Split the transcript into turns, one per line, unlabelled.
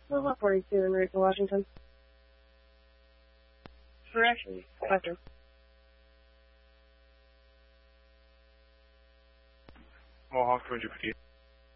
Level 42 in route to Washington. Or actually, Western.
Mohawk 250.